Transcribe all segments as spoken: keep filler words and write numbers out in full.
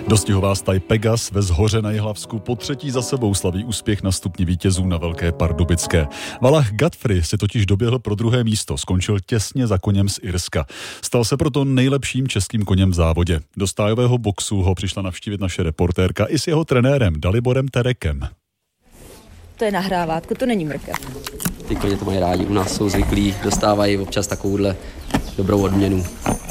Dostihová staj Pegas ve Zhoře na Jihlavsku po třetí za sebou slaví úspěch na stupni vítězů na Velké Pardubické. Valach Godfrey si totiž doběhl pro druhé místo, skončil těsně za koněm z Irska. Stal se proto nejlepším českým koněm v závodě. Do stájového boxu ho přišla navštívit naše reportérka i s jeho trenérem Daliborem Terekem. To je nahrávátko, to není mrkev. Ty koně to mají rádi, u nás jsou zvyklí, dostávají občas takovouhle dobrou odměnu.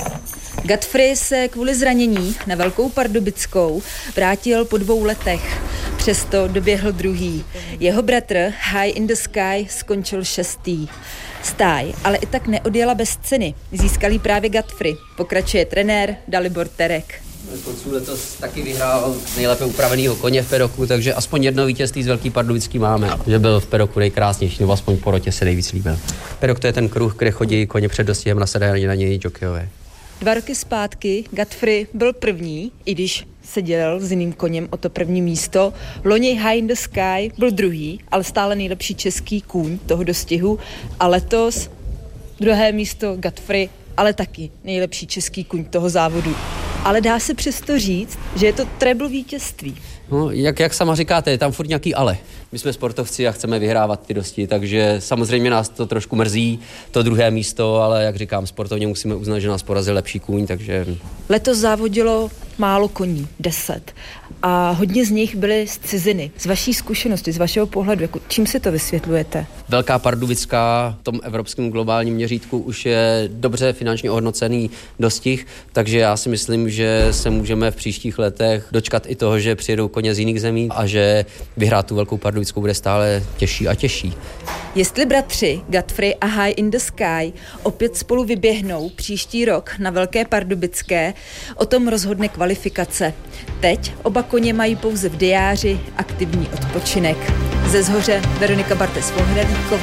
Godfrey se kvůli zranění na Velkou Pardubickou vrátil po dvou letech. Přesto doběhl druhý. Jeho bratr High in the Sky skončil šestý. Stáj ale i tak neodjela bez ceny. Získal jí právě Godfrey. Pokračuje trenér Dalibor Terek. Konců letos taky vyhrál nejlépe upravenýho koně v Peroku, takže aspoň jedno vítězství z Velký Pardubický máme. Že byl v Peroku nejkrásnější, nebo aspoň po rotě se nejvíc líbil. Perok to je ten kruh, kde chodí koně před dostihem, nasedají na něj jokejové. Dva roky zpátky Godfrey byl první, i když se dělil s jiným koněm o to první místo. Loni High in the Sky byl druhý, ale stále nejlepší český kůň toho dostihu. A letos druhé místo Godfrey, ale taky nejlepší český kůň toho závodu. Ale dá se přesto říct, že je to treble vítězství. No, jak, jak sama říkáte, je tam furt nějaký ale. My jsme sportovci a chceme vyhrávat ty dosti, takže samozřejmě nás to trošku mrzí, to druhé místo, ale jak říkám, sportovně musíme uznat, že nás porazil lepší kůň, takže... Letos závodilo málo koní, deset. A hodně z nich byly z ciziny. Z vaší zkušenosti, z vašeho pohledu, jako čím si to vysvětlujete? Velká Pardubická v tom evropském globálním měřítku už je dobře finančně ohodnocený dostih, takže já si myslím, že se můžeme v příštích letech dočkat i toho, že přijedou koně z jiných zemí a že vyhrát tu Velkou Pardubickou bude stále těžší a těžší. Jestli bratři Godfrey a High in the Sky opět spolu vyběhnou příští rok na Velké Pardubické, o tom rozhodne kvalifikace. Teď oba koně mají pouze v diáři aktivní odpočinek. Ze Zhoře Veronika Bartes-Vohradíková.